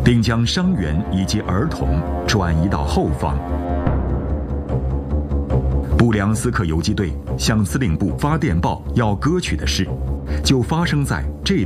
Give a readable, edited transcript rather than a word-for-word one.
并将伤员以及儿童转移到后方。布良斯克游击队向司令部发电报要割取的事，就发生在这